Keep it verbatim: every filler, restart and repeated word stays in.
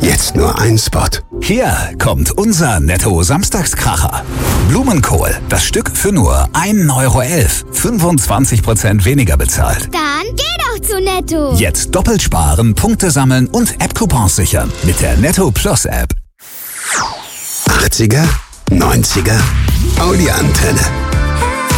Jetzt nur ein Spot. Hier kommt unser Netto-Samstagskracher. Blumenkohl, das Stück für nur ein Euro elf. fünfundzwanzig Prozent weniger bezahlt. Dann geh doch zu Netto. Jetzt doppelt sparen, Punkte sammeln und App-Coupons sichern mit der Netto Plus App. achtziger, neunziger, Audi-Antenne.